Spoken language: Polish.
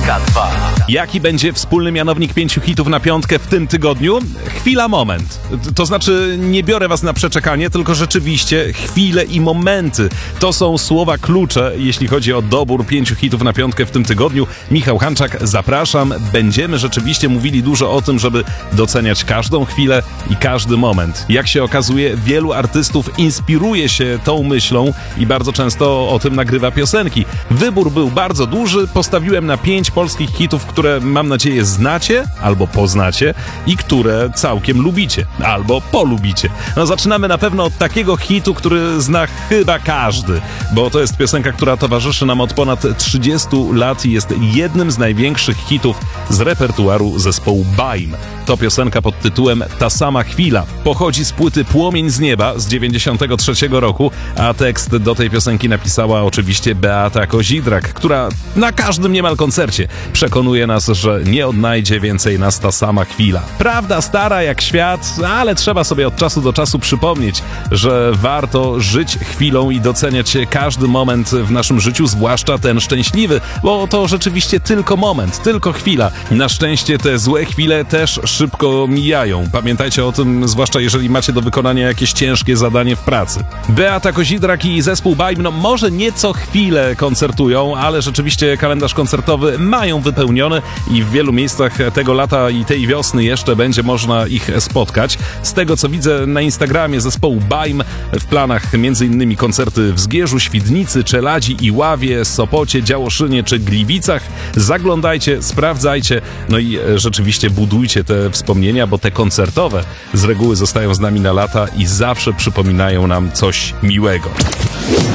Jaki będzie wspólny mianownik 5 hitów na piątkę w tym tygodniu? Chwila, moment. To znaczy, nie biorę was na przeczekanie, tylko rzeczywiście chwile i momenty. To są słowa klucze, jeśli chodzi o dobór 5 hitów na piątkę w tym tygodniu. Michał Hanczak, zapraszam. Będziemy rzeczywiście mówili dużo o tym, żeby doceniać każdą chwilę i każdy moment. Jak się okazuje, wielu artystów inspiruje się tą myślą i bardzo często o tym nagrywa piosenki. Wybór był bardzo duży, postawiłem na 5 polskich hitów, które mam nadzieję znacie albo poznacie i które całkiem lubicie albo polubicie. No zaczynamy na pewno od takiego hitu, który zna chyba każdy, bo to jest piosenka, która towarzyszy nam od ponad 30 lat i jest jednym z największych hitów z repertuaru zespołu Baim. To piosenka pod tytułem Ta sama chwila. Pochodzi z płyty Płomień z nieba z 93 roku, a tekst do tej piosenki napisała oczywiście Beata Kozidrak, która na każdym niemal koncercie przekonuje nas, że nie odnajdzie więcej nas ta sama chwila. Prawda stara jak świat, ale trzeba sobie od czasu do czasu przypomnieć, że warto żyć chwilą i doceniać każdy moment w naszym życiu, zwłaszcza ten szczęśliwy, bo to rzeczywiście tylko moment, tylko chwila. Na szczęście te złe chwile też szybko mijają. Pamiętajcie o tym, zwłaszcza jeżeli macie do wykonania jakieś ciężkie zadanie w pracy. Beata Kozidrak i zespół Baim, no może nie co chwilę koncertują, ale rzeczywiście kalendarz koncertowy mają wypełniony i w wielu miejscach tego lata i tej wiosny jeszcze będzie można ich spotkać. Z tego co widzę na Instagramie zespołu Baim, w planach m.in. koncerty w Zgierzu, Świdnicy, Czeladzi, Iławie, Sopocie, Działoszynie czy Gliwicach. Zaglądajcie, sprawdzajcie, no i rzeczywiście budujcie te wspomnienia, bo te koncertowe z reguły zostają z nami na lata i zawsze przypominają nam coś miłego.